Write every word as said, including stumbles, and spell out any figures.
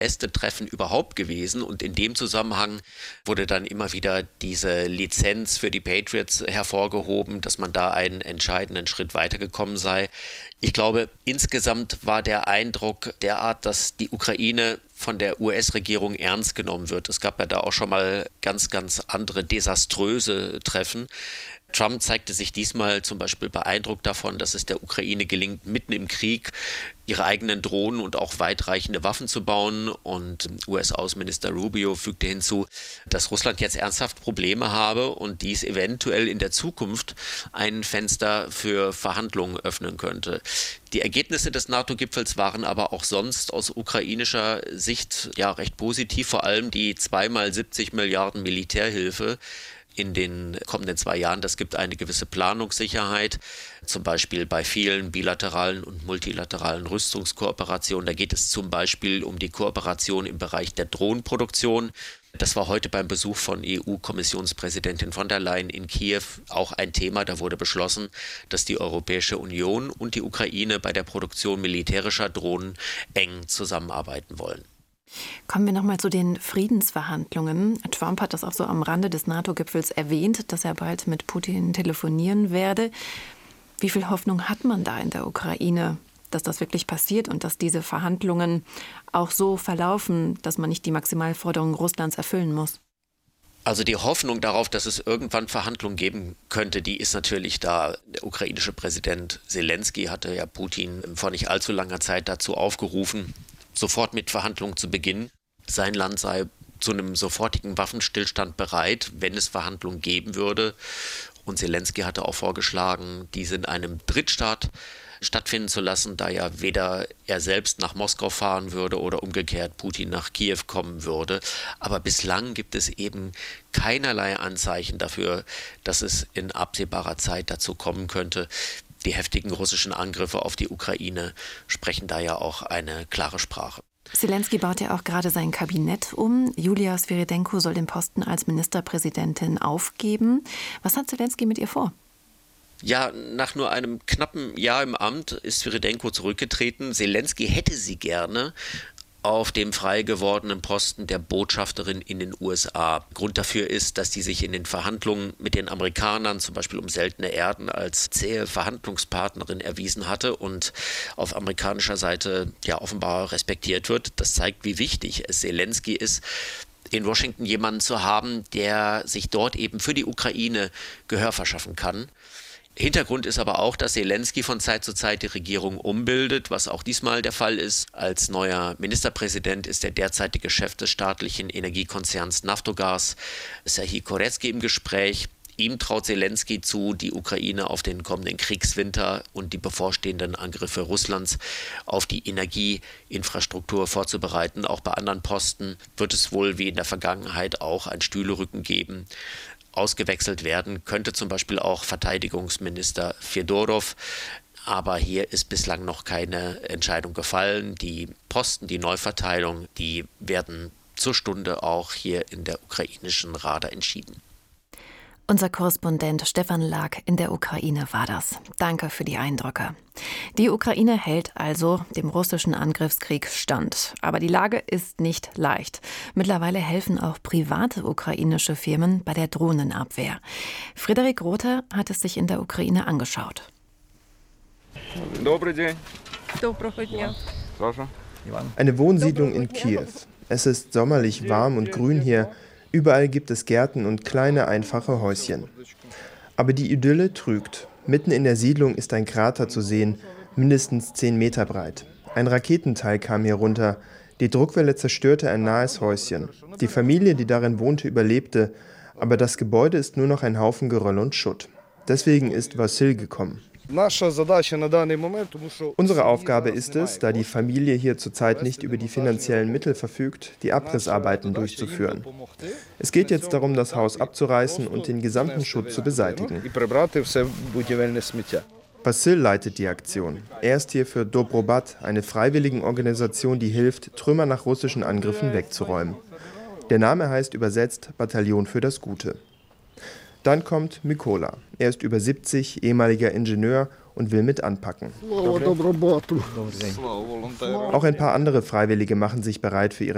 beste Treffen überhaupt gewesen. Und in dem Zusammenhang wurde dann immer wieder diese Lizenz für die Patriots hervorgehoben, dass man da einen entscheidenden Schritt weitergekommen sei. Ich glaube, insgesamt war der Eindruck derart, dass die Ukraine von der U S-Regierung ernst genommen wird. Es gab ja da auch schon mal ganz, ganz andere desaströse Treffen. Trump zeigte sich diesmal zum Beispiel beeindruckt davon, dass es der Ukraine gelingt, mitten im Krieg ihre eigenen Drohnen und auch weitreichende Waffen zu bauen. Und U S-Außenminister Rubio fügte hinzu, dass Russland jetzt ernsthaft Probleme habe und dies eventuell in der Zukunft ein Fenster für Verhandlungen öffnen könnte. Die Ergebnisse des NATO-Gipfels waren aber auch sonst aus ukrainischer Sicht ja recht positiv, vor allem die zweimal siebzig Milliarden Militärhilfe in den kommenden zwei Jahren. Das gibt eine gewisse Planungssicherheit, zum Beispiel bei vielen bilateralen und multilateralen Rüstungskooperationen. Da geht es zum Beispiel um die Kooperation im Bereich der Drohnenproduktion. Das war heute beim Besuch von E U-Kommissionspräsidentin von der Leyen in Kiew auch ein Thema. Da wurde beschlossen, dass die Europäische Union und die Ukraine bei der Produktion militärischer Drohnen eng zusammenarbeiten wollen. Kommen wir nochmal zu den Friedensverhandlungen. Trump hat das auch so am Rande des NATO-Gipfels erwähnt, dass er bald mit Putin telefonieren werde. Wie viel Hoffnung hat man da in der Ukraine, dass das wirklich passiert und dass diese Verhandlungen auch so verlaufen, dass man nicht die Maximalforderungen Russlands erfüllen muss? Also die Hoffnung darauf, dass es irgendwann Verhandlungen geben könnte, die ist natürlich da. Der ukrainische Präsident Selenskyj hatte ja Putin vor nicht allzu langer Zeit dazu aufgerufen, sofort mit Verhandlungen zu beginnen. Sein Land sei zu einem sofortigen Waffenstillstand bereit, wenn es Verhandlungen geben würde. Und Selenskyj hatte auch vorgeschlagen, diese in einem Drittstaat stattfinden zu lassen, da ja weder er selbst nach Moskau fahren würde oder umgekehrt Putin nach Kiew kommen würde. Aber bislang gibt es eben keinerlei Anzeichen dafür, dass es in absehbarer Zeit dazu kommen könnte. Die heftigen russischen Angriffe auf die Ukraine sprechen da ja auch eine klare Sprache. Selenskyj baut ja auch gerade sein Kabinett um. Julia Sviridenko soll den Posten als Ministerpräsidentin aufgeben. Was hat Selenskyj mit ihr vor? Ja, nach nur einem knappen Jahr im Amt ist Sviridenko zurückgetreten. Selenskyj hätte sie gerne auf dem frei gewordenen Posten der Botschafterin in den U S A. Grund dafür ist, dass die sich in den Verhandlungen mit den Amerikanern, zum Beispiel um seltene Erden, als zähe Verhandlungspartnerin erwiesen hatte und auf amerikanischer Seite ja offenbar respektiert wird. Das zeigt, wie wichtig es Selenskyj ist, in Washington jemanden zu haben, der sich dort eben für die Ukraine Gehör verschaffen kann. Hintergrund ist aber auch, dass Selenskyj von Zeit zu Zeit die Regierung umbildet, was auch diesmal der Fall ist. Als neuer Ministerpräsident ist der derzeitige Chef des staatlichen Energiekonzerns Naftogaz, Serhij Koretsky, im Gespräch. Ihm traut Selenskyj zu, die Ukraine auf den kommenden Kriegswinter und die bevorstehenden Angriffe Russlands auf die Energieinfrastruktur vorzubereiten. Auch bei anderen Posten wird es wohl wie in der Vergangenheit auch ein Stühlerücken geben. Ausgewechselt werden könnte zum Beispiel auch Verteidigungsminister Fedorov. Aber hier ist bislang noch keine Entscheidung gefallen. Die Posten, die Neuverteilung, die werden zur Stunde auch hier in der ukrainischen Rada entschieden. Unser Korrespondent Stefan Lag in der Ukraine war das. Danke für die Eindrücke. Die Ukraine hält also dem russischen Angriffskrieg stand. Aber die Lage ist nicht leicht. Mittlerweile helfen auch private ukrainische Firmen bei der Drohnenabwehr. Frederik Rother hat es sich in der Ukraine angeschaut. Eine Wohnsiedlung in Kiew. Es ist sommerlich warm und grün hier. Überall gibt es Gärten und kleine, einfache Häuschen. Aber die Idylle trügt. Mitten in der Siedlung ist ein Krater zu sehen, mindestens zehn Meter breit. Ein Raketenteil kam hier runter. Die Druckwelle zerstörte ein nahes Häuschen. Die Familie, die darin wohnte, überlebte, aber das Gebäude ist nur noch ein Haufen Geröll und Schutt. Deswegen ist Wassil gekommen. Unsere Aufgabe ist es, da die Familie hier zurzeit nicht über die finanziellen Mittel verfügt, die Abrissarbeiten durchzuführen. Es geht jetzt darum, das Haus abzureißen und den gesamten Schutt zu beseitigen. Wassil leitet die Aktion. Er ist hier für Dobrobat, eine Freiwilligenorganisation, die hilft, Trümmer nach russischen Angriffen wegzuräumen. Der Name heißt übersetzt Bataillon für das Gute. Dann kommt Mykola. Er ist über siebzig, ehemaliger Ingenieur und will mit anpacken. Auch ein paar andere Freiwillige machen sich bereit für ihre